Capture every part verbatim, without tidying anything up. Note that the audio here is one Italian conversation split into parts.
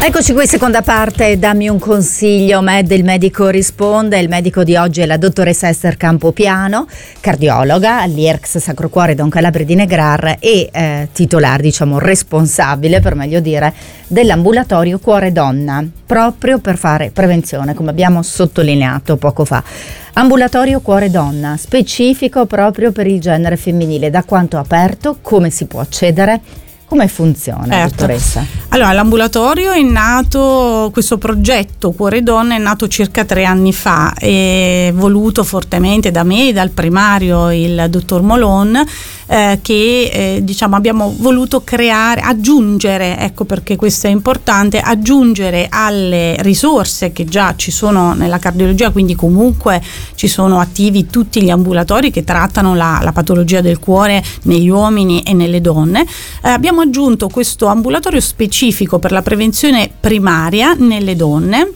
Eccoci qui, seconda parte, dammi un consiglio. Med, il medico risponde. Il medico di oggi è la dottoressa Ester Campopiano, cardiologa all'I R C S Sacro Cuore Don Calabria di Negrar e eh, titolare, diciamo responsabile per meglio dire, dell'ambulatorio Cuore Donna, proprio per fare prevenzione, come abbiamo sottolineato poco fa. Ambulatorio Cuore Donna, specifico proprio per il genere femminile. Da quanto aperto? Come si può accedere? Come funziona, certo, dottoressa? Allora, l'ambulatorio è nato, questo progetto Cuore Donna è nato circa tre anni fa, è voluto fortemente da me e dal primario, il dottor Molon, eh, che eh, diciamo abbiamo voluto creare, aggiungere, ecco perché questo è importante, aggiungere alle risorse che già ci sono nella cardiologia, quindi comunque ci sono attivi tutti gli ambulatori che trattano la, la patologia del cuore negli uomini e nelle donne. Eh, abbiamo aggiunto questo ambulatorio specifico per la prevenzione primaria nelle donne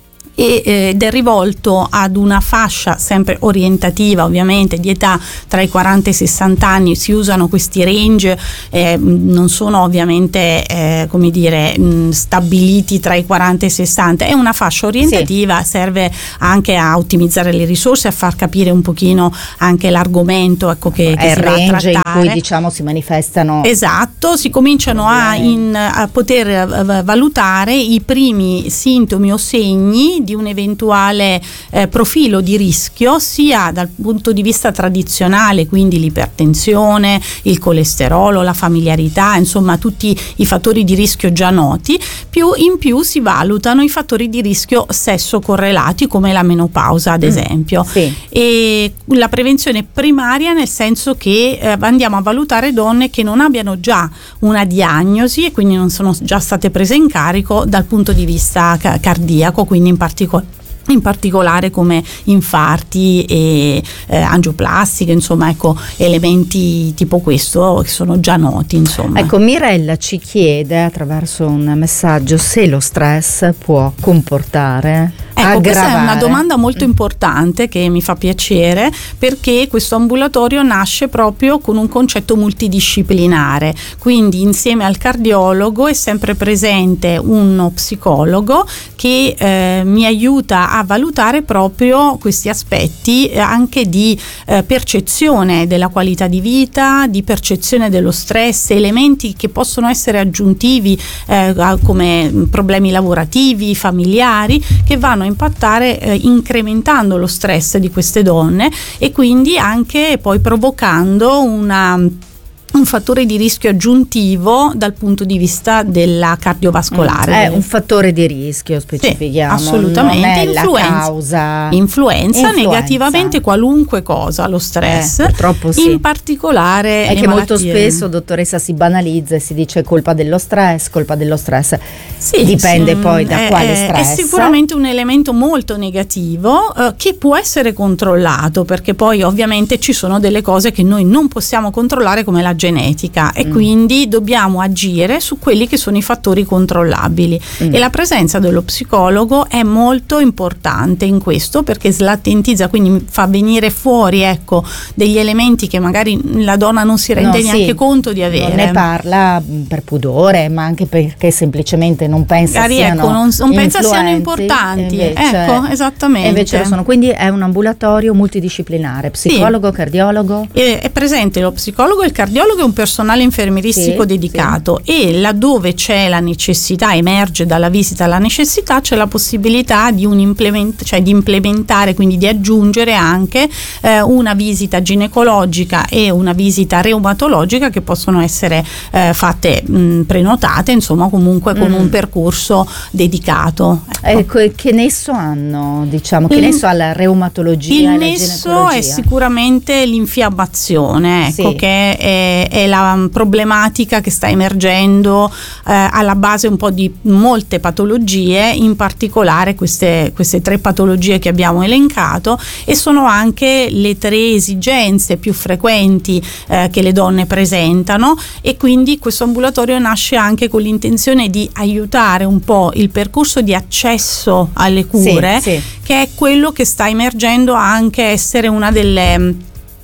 ed è rivolto ad una fascia sempre orientativa, ovviamente di età tra i quaranta e i sessanta anni. Si usano questi range, eh, non sono ovviamente eh, come dire mh, stabiliti tra i quaranta e i sessanta, è una fascia orientativa, sì. Serve anche a ottimizzare le risorse, a far capire un pochino anche l'argomento, ecco, che, che è si il va range a trattare, in cui diciamo si manifestano, esatto, si cominciano a, in, a poter uh, valutare i primi sintomi o segni di un eventuale eh, profilo di rischio, sia dal punto di vista tradizionale, quindi l'ipertensione, il colesterolo, la familiarità, insomma tutti i fattori di rischio già noti, più in più si valutano i fattori di rischio sesso correlati come la menopausa ad esempio, mm, sì. E la prevenzione primaria nel senso che eh, andiamo a valutare donne che non abbiano già una diagnosi e quindi non sono già state prese in carico dal punto di vista ca- cardiaco, quindi in particolare in particolare come infarti e eh, angioplastiche, insomma ecco elementi tipo questo che sono già noti, insomma. Ecco, Mirella ci chiede attraverso un messaggio se lo stress può comportare Ecco, aggravare. Questa è una domanda molto importante che mi fa piacere, perché questo ambulatorio nasce proprio con un concetto multidisciplinare, quindi insieme al cardiologo è sempre presente uno psicologo che eh, mi aiuta a valutare proprio questi aspetti anche di eh, percezione della qualità di vita, di percezione dello stress, elementi che possono essere aggiuntivi eh, come problemi lavorativi, familiari, che vanno a impattare eh, incrementando lo stress di queste donne e quindi anche poi provocando una un fattore di rischio aggiuntivo dal punto di vista della cardiovascolare. Mm, è un fattore di rischio, specifichiamo. Sì, assolutamente. Non è influenza, la causa. Influenza, influenza negativamente qualunque cosa, lo stress. Eh, purtroppo sì. In particolare è le che malattie. Molto spesso, dottoressa, si banalizza e si dice colpa dello stress, colpa dello stress. Sì, dipende sì, poi da è, quale stress. È sicuramente un elemento molto negativo eh, che può essere controllato, perché poi ovviamente ci sono delle cose che noi non possiamo controllare come la genetica e mm. quindi dobbiamo agire su quelli che sono i fattori controllabili mm. e la presenza dello psicologo è molto importante in questo, perché slattentizza, quindi fa venire fuori ecco degli elementi che magari la donna non si rende no, neanche sì. conto di avere. Non ne parla per pudore, ma anche perché semplicemente non pensa magari, siano ecco, non, non pensa siano importanti, invece, ecco, esattamente. E invece lo sono, quindi è un ambulatorio multidisciplinare, psicologo, sì. cardiologo. È, è presente lo psicologo e il cardiologo e un personale infermieristico sì, dedicato sì. e laddove c'è la necessità, emerge dalla visita la necessità, c'è la possibilità di un implement, cioè di implementare, quindi di aggiungere anche eh, una visita ginecologica e una visita reumatologica che possono essere eh, fatte mh, prenotate, insomma comunque con mm. un percorso dedicato. Ecco. Ecco, che nesso hanno, diciamo, che il, nesso ha la reumatologia il e la nesso ginecologia? È sicuramente l'infiammazione, ecco, sì. che è, è la problematica che sta emergendo eh, alla base un po' di molte patologie, in particolare queste, queste tre patologie che abbiamo elencato, e sono anche le tre esigenze più frequenti eh, che le donne presentano, e quindi questo ambulatorio nasce anche con l'intenzione di aiutare un po' il percorso di accesso alle cure, sì, sì. che è quello che sta emergendo anche essere una delle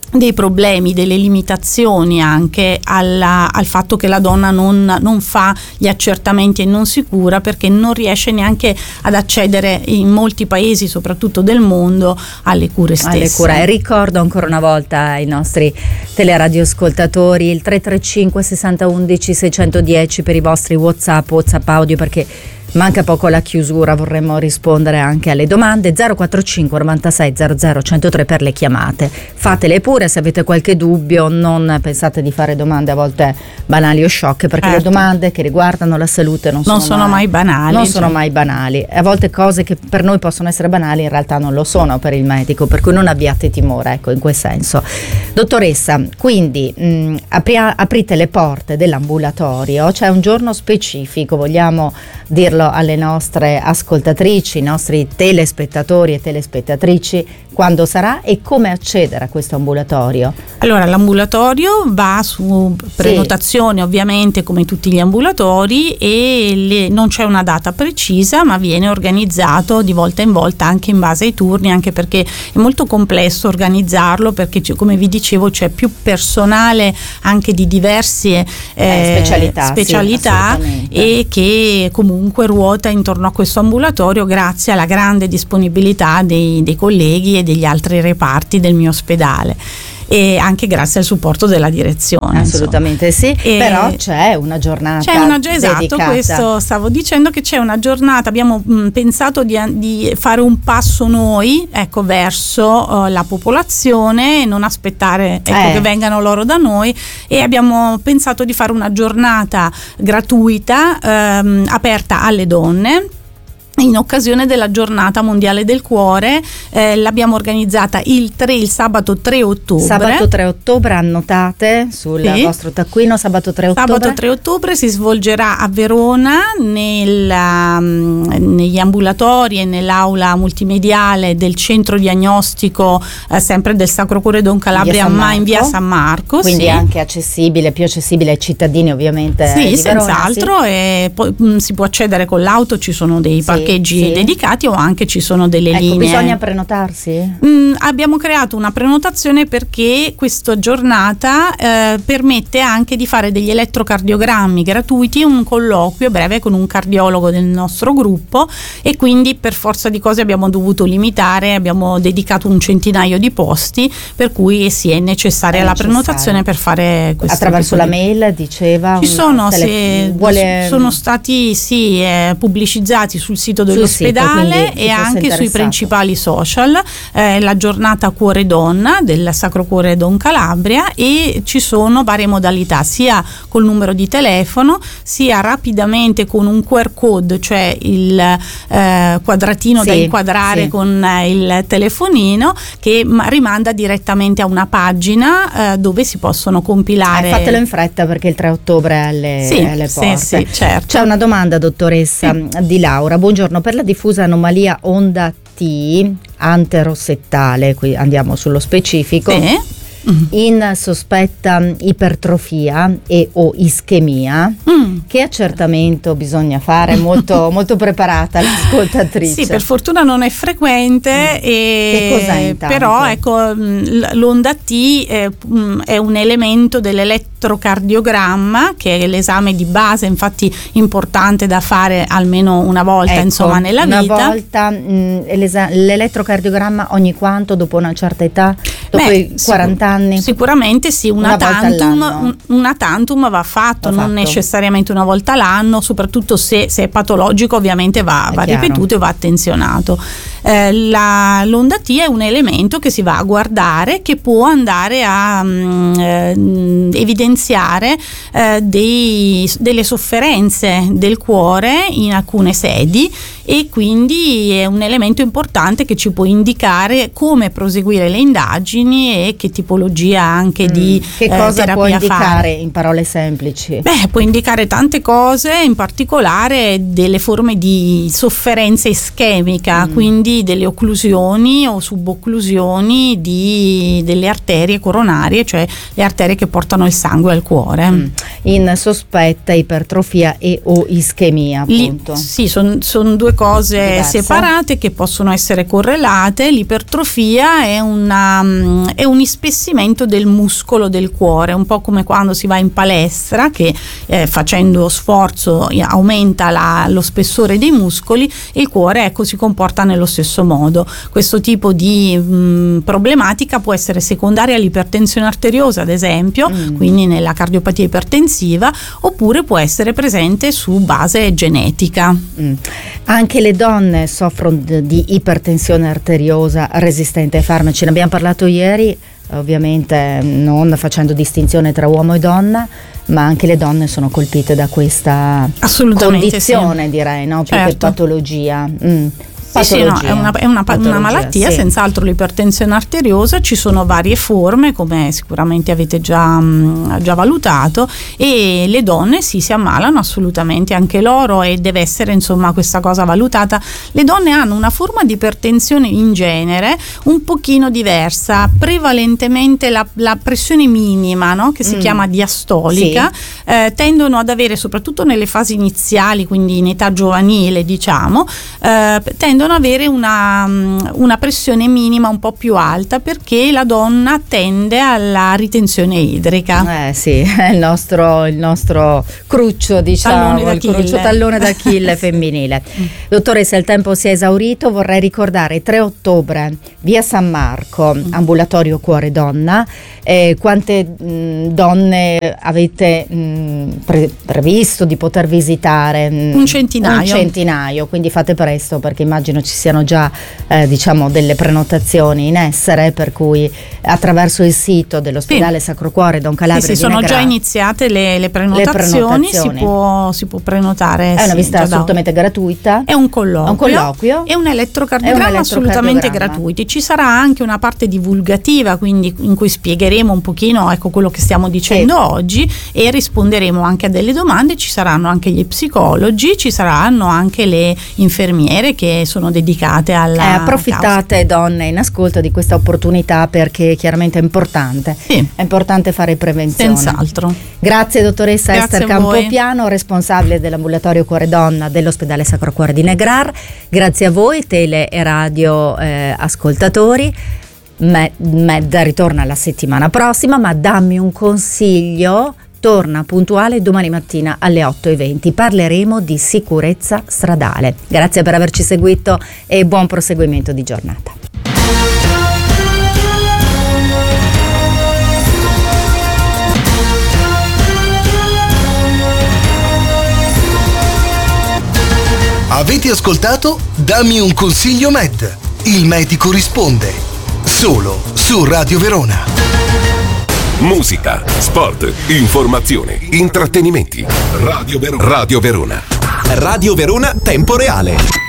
dei problemi, delle limitazioni anche alla, al fatto che la donna non, non fa gli accertamenti e non si cura, perché non riesce neanche ad accedere in molti paesi, soprattutto del mondo, alle cure stesse. Alle cure. Ricordo ancora una volta ai nostri teleradioascoltatori il tre tre cinque sessanta undici seicentodieci per i vostri WhatsApp, WhatsApp audio, perché manca poco alla chiusura, vorremmo rispondere anche alle domande. Zero quattro cinque novantasei zero zero centotré per le chiamate, fatele pure se avete qualche dubbio, non pensate di fare domande a volte banali o sciocche, perché certo, le domande che riguardano la salute non, non sono, sono mai, mai banali non cioè. sono mai banali, a volte cose che per noi possono essere banali in realtà non lo sono per il medico, per cui non abbiate timore, ecco, in quel senso. Dottoressa, quindi mh, apri- aprite le porte dell'ambulatorio, c'è un giorno specifico, vogliamo dirlo alle nostre ascoltatrici, i nostri telespettatori e telespettatrici, quando sarà e come accedere a questo ambulatorio? Allora, l'ambulatorio va su prenotazione, sì, ovviamente, come tutti gli ambulatori, e le, non c'è una data precisa, ma viene organizzato di volta in volta anche in base ai turni, anche perché è molto complesso organizzarlo, perché come vi dicevo c'è più personale anche di diverse eh, eh, specialità, specialità sì, e che comunque ruota intorno a questo ambulatorio grazie alla grande disponibilità dei, dei colleghi e degli altri reparti del mio ospedale, e anche grazie al supporto della direzione. Assolutamente insomma. Sì, e però c'è una giornata c'è una esatto, dedicata. Questo stavo dicendo, che c'è una giornata, abbiamo mh, pensato di, di fare un passo noi, ecco, verso uh, la popolazione e non aspettare ecco, eh. che vengano loro da noi, e abbiamo pensato di fare una giornata gratuita ehm, aperta alle donne in occasione della giornata mondiale del cuore. Eh, l'abbiamo organizzata il tre il sabato tre ottobre. Sabato tre ottobre, annotate sul sì. vostro taccuino, sabato tre ottobre. Sabato tre ottobre si svolgerà a Verona nel, um, negli ambulatori e nell'aula multimediale del centro diagnostico eh, sempre del Sacro Cuore Don Calabria, ma in via San Marco. Quindi sì. anche accessibile, più accessibile ai cittadini ovviamente. Sì, di Verona, senz'altro, sì. E poi mh, si può accedere con l'auto, ci sono dei parchi Sì, sì. dedicati, o anche ci sono delle ecco, linee. Bisogna prenotarsi? Mm, abbiamo creato una prenotazione perché questa giornata eh, permette anche di fare degli elettrocardiogrammi gratuiti, un colloquio breve con un cardiologo del nostro gruppo, e quindi per forza di cose abbiamo dovuto limitare, abbiamo dedicato un centinaio di posti, per cui sì, è necessaria è la necessario. prenotazione per fare questo. Attraverso la mail, diceva? Ci sono, tele- se, vuole... sono stati sì, eh, pubblicizzati sul sito dell'ospedale e anche sui principali social, eh, la giornata Cuore Donna del Sacro Cuore Don Calabria, e ci sono varie modalità, sia col numero di telefono, sia rapidamente con un Q R code, cioè il eh, quadratino sì, da inquadrare sì. con eh, il telefonino, che ma, rimanda direttamente a una pagina eh, dove si possono compilare. Eh, fatelo in fretta perché il tre ottobre è alle, sì, è alle porte. Sì, sì, certo. C'è una domanda, dottoressa, sì. di Laura. Buongiorno, per la diffusa anomalia onda T anterosettale, qui andiamo sullo specifico, sì. in sospetta ipertrofia e o ischemia, mm. che accertamento bisogna fare? Molto, molto preparata l'ascoltatrice. Sì, per fortuna non è frequente, mm. e che cos'è intanto? Però ecco, l'onda T è, è un elemento dell'elettrocardiogramma, che è l'esame di base, infatti importante da fare almeno una volta, ecco, insomma, nella una vita. Una volta mh, l'elettrocardiogramma ogni quanto, dopo una certa età, dopo Beh, i quaranta anni? Sicuramente sì, una, una tantum, un, una tantum va fatto, va non fatto. necessariamente una volta l'anno, soprattutto se, se è patologico ovviamente va, va ripetuto e va attenzionato. Eh, la, l'onda T è un elemento che si va a guardare, che può andare a mh, eh, evidenziare eh, dei, delle sofferenze del cuore in alcune sedi, e quindi è un elemento importante che ci può indicare come proseguire le indagini e che tipologia anche mm. di che eh, cosa terapia può indicare fare. In parole semplici? Beh, può indicare tante cose, in particolare delle forme di sofferenza ischemica, mm. quindi delle occlusioni o subocclusioni di, delle arterie coronarie, cioè le arterie che portano il sangue al cuore. Mm. In sospetta ipertrofia e o ischemia, appunto. Lì, sì, sono son due cose diverse, separate, che possono essere correlate. L'ipertrofia è una, um, è un ispessimento del muscolo del cuore, un po' come quando si va in palestra, che eh, facendo sforzo aumenta la, lo spessore dei muscoli, e il cuore, ecco, si comporta nello stesso modo. Questo tipo di mh, problematica può essere secondaria all'ipertensione arteriosa, ad esempio, mm. quindi nella cardiopatia ipertensiva, oppure può essere presente su base genetica. Mm. Anche le donne soffrono di ipertensione arteriosa resistente ai farmaci, ne abbiamo parlato ieri, ovviamente non facendo distinzione tra uomo e donna, ma anche le donne sono colpite da questa condizione, sì. direi, no? Più certo. che patologia. Mm. Sì, sì, no, è una, è una, una malattia, sì. senz'altro l'ipertensione arteriosa. Ci sono varie forme, come sicuramente avete già, mh, già valutato, e le donne sì, si ammalano assolutamente anche loro, e deve essere insomma questa cosa valutata. Le donne hanno una forma di ipertensione in genere un pochino diversa, prevalentemente la, la pressione minima, no? che si mm. chiama diastolica, sì. eh, tendono ad avere, soprattutto nelle fasi iniziali, quindi in età giovanile diciamo, eh, tendono ad avere una, una pressione minima un po' più alta, perché la donna tende alla ritenzione idrica. Eh sì, è il nostro, il nostro cruccio, diciamo, tallone il cruccio tallone d'Achille femminile. Dottoressa, il tempo si è esaurito, vorrei ricordare tre ottobre, via San Marco, ambulatorio Cuore Donna. Eh, quante mh, donne avete mh, pre- previsto di poter visitare? Mh, un centinaio. Un centinaio, quindi fate presto, perché immagino ci siano già eh, diciamo delle prenotazioni in essere, per cui attraverso il sito dell'ospedale sì. Sacro Cuore Don Calabria sì, sì, di sono Negrar, già iniziate le, le, prenotazioni, le prenotazioni. Si, può, si può prenotare. È una sì, visita assolutamente da... gratuita. È un colloquio, un colloquio. E un elettrocardiogramma, un elettrocardiogramma assolutamente gratuiti. Ci sarà anche una parte divulgativa, quindi in cui spiegheremo un pochino, ecco, quello che stiamo dicendo sì. oggi, e risponderemo anche a delle domande. Ci saranno anche gli psicologi, ci saranno anche le infermiere che sono dedicate alla eh, approfittate causa. Donne in ascolto di questa opportunità, perché chiaramente è importante sì. è importante fare prevenzione, senz'altro. Grazie dottoressa Grazie Ester Campopiano, responsabile dell'ambulatorio Cuore Donna dell'ospedale Sacro Cuore di Negrar. Grazie a voi tele e radio eh, ascoltatori. Med ritorna la settimana prossima, ma dammi un consiglio torna puntuale domani mattina alle otto e venti. Parleremo di sicurezza stradale. Grazie per averci seguito e buon proseguimento di giornata. Avete ascoltato Dammi un consiglio Med. Il medico risponde. Solo su Radio Verona. Musica, sport, informazione, intrattenimenti. Radio Verona. Radio Verona. Radio Verona Tempo Reale.